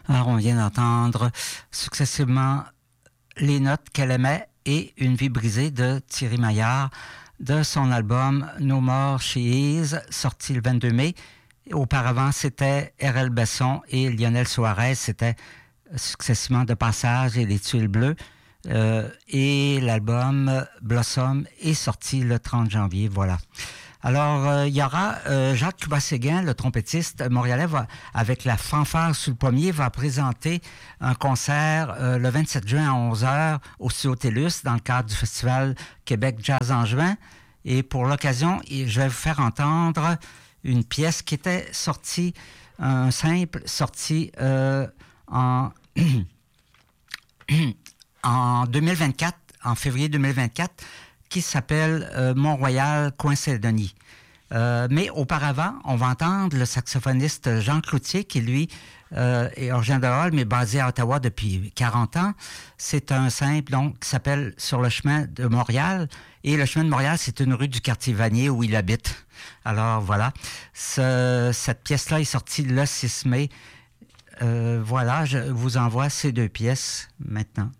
Alors, on vient d'entendre successivement Les notes qu'elle aimait et Une vie brisée de Thierry Maillard de son album No More She Is, sorti le 22 mai. Auparavant, c'était R.L. Besson et Lionel Suarez. C'était successivement De Passage et Les Tuiles Bleues. Et l'album Blossom est sorti le 30 janvier. Voilà. Alors, il y aura Jacques Cuba-Séguin, le trompettiste montréalais, avec la fanfare sous le pommier, va présenter un concert le 27 juin à 11h au Studio TELUS dans le cadre du festival Québec Jazz en juin. Et pour l'occasion, je vais vous faire entendre une pièce qui était sortie, un simple sorti en 2024, en février 2024, qui s'appelle Mont-Royal, coin Saint-Denis. Mais auparavant, on va entendre le saxophoniste Jean Cloutier, qui lui est originaire de Hall, mais basé à Ottawa depuis 40 ans. C'est un simple donc qui s'appelle Sur le chemin de Montréal. Et le chemin de Montréal, c'est une rue du quartier Vanier où il habite. Alors voilà, cette pièce-là est sortie le 6 mai. Voilà, je vous envoie ces deux pièces maintenant.